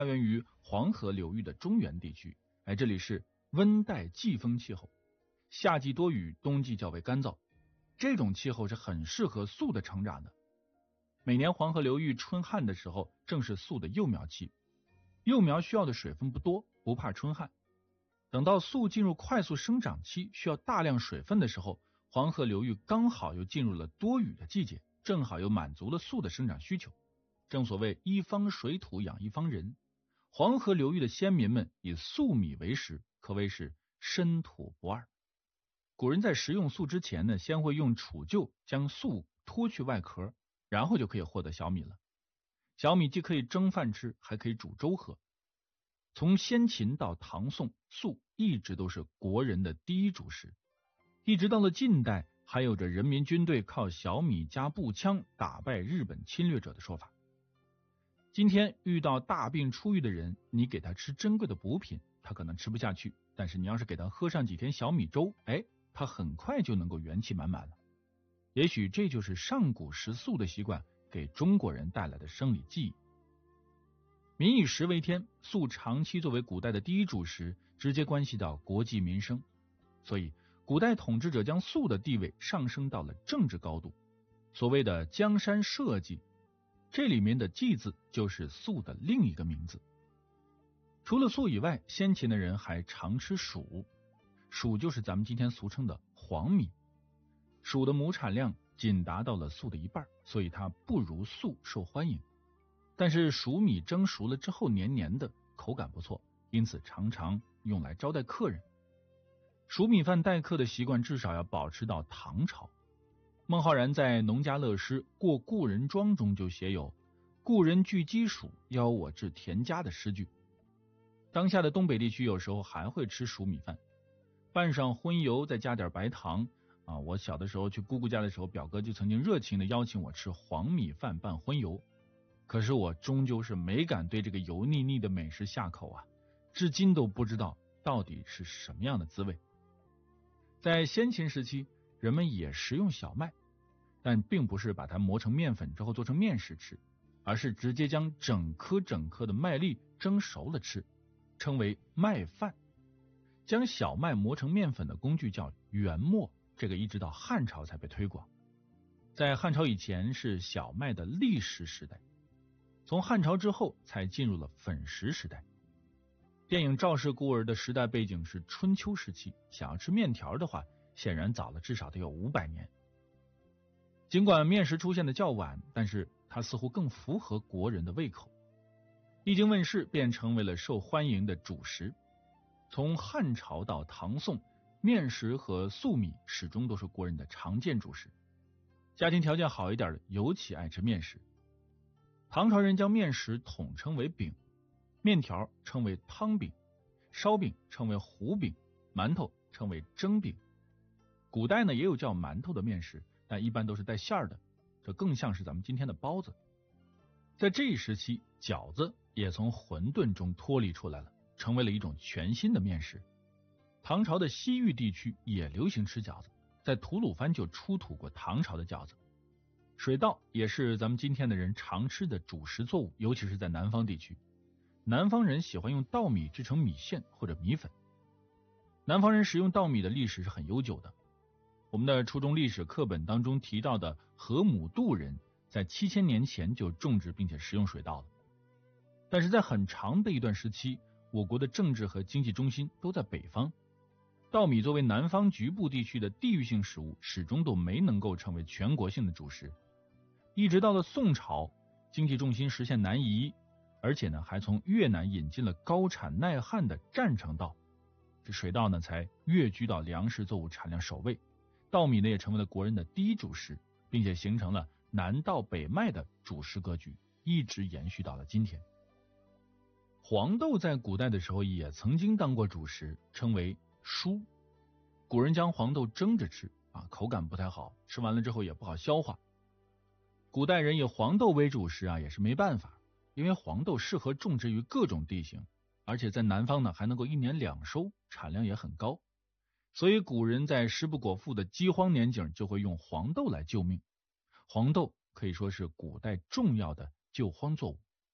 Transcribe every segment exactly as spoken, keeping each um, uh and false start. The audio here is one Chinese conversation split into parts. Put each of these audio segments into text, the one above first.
发源于黄河流域的中原地区。哎，这里是温带季风气候，夏季多雨，冬季较为干燥。这种气候是很适合粟的成长的。每年黄河流域春旱的时候，正是粟的幼苗期。幼苗需要的水分不多，不怕春旱。等到粟进入快速生长期，需要大量水分的时候，黄河流域刚好又进入了多雨的季节，正好又满足了粟的生长需求。正所谓一方水土养一方人，黄河流域的先民们以粟米为食，可谓是深土不二。古人在食用粟之前呢，先会用杵臼将粟脱去外壳，然后就可以获得小米了。小米既可以蒸饭吃，还可以煮粥喝。从先秦到唐宋，粟一直都是国人的第一主食。一直到了近代，还有着人民军队靠小米加步枪打败日本侵略者的说法。今天遇到大病初愈的人，你给他吃珍贵的补品，他可能吃不下去，但是你要是给他喝上几天小米粥，哎，他很快就能够元气满满了。也许这就是上古食粟的习惯给中国人带来的生理记忆。民以食为天，粟长期作为古代的第一主食，直接关系到国计民生，所以古代统治者将粟的地位上升到了政治高度。所谓的江山社稷，这里面的稷字就是粟的另一个名字。除了粟以外，先秦的人还常吃黍，黍就是咱们今天俗称的黄米。黍的亩产量仅达到了粟的一半，所以它不如粟受欢迎。但是黍米蒸熟了之后黏黏的，口感不错，因此常常用来招待客人。黍米饭待客的习惯至少要保持到唐朝。孟浩然在《农家乐诗·过故人庄》中就写有故人具鸡黍，邀我至田家的诗句。当下的东北地区有时候还会吃黍米饭，拌上荤油，再加点白糖啊。我小的时候去姑姑家的时候，表哥就曾经热情的邀请我吃黄米饭拌荤油，可是我终究是没敢对这个油腻腻的美食下口啊，至今都不知道到底是什么样的滋味。在先秦时期，人们也食用小麦，但并不是把它磨成面粉之后做成面食吃，而是直接将整颗整颗的麦粒蒸熟了吃，称为麦饭。将小麦磨成面粉的工具叫圆磨，这个一直到汉朝才被推广。在汉朝以前是小麦的砾石时代，从汉朝之后才进入了粉石时代。电影《赵氏孤儿》的时代背景是春秋时期，想要吃面条的话，显然早了至少得有五百年。尽管面食出现的较晚，但是它似乎更符合国人的胃口。一经问世，便成为了受欢迎的主食。从汉朝到唐宋，面食和粟米始终都是国人的常见主食。家庭条件好一点的，尤其爱吃面食。唐朝人将面食统称为饼，面条称为汤饼，烧饼称为糊饼，馒头称为蒸饼。古代呢也有叫馒头的面食，但一般都是带馅儿的，这更像是咱们今天的包子。在这一时期，饺子也从馄饨中脱离出来了，成为了一种全新的面食。唐朝的西域地区也流行吃饺子，在吐鲁番就出土过唐朝的饺子。水稻也是咱们今天的人常吃的主食作物，尤其是在南方地区。南方人喜欢用稻米制成米线或者米粉。南方人食用稻米的历史是很悠久的。我们的初中历史课本当中提到的河姆渡人，在七千年前就种植并且食用水稻了。但是在很长的一段时期，我国的政治和经济中心都在北方，稻米作为南方局部地区的地域性食物，始终都没能够成为全国性的主食。一直到了宋朝，经济重心实现南移，而且呢还从越南引进了高产耐旱的占城稻，这水稻呢才跃居到粮食作物产量首位。稻米呢也成为了国人的第一主食，并且形成了南稻北麦的主食格局，一直延续到了今天。黄豆在古代的时候也曾经当过主食，称为蔬。古人将黄豆蒸着吃啊，口感不太好，吃完了之后也不好消化。古代人以黄豆为主食啊，也是没办法，因为黄豆适合种植于各种地形，而且在南方呢还能够一年两收，产量也很高。所以古人在食不果腹的饥荒年景就会用黄豆来救命。黄豆可以说是古代重要的救荒作物。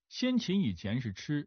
先秦以前是吃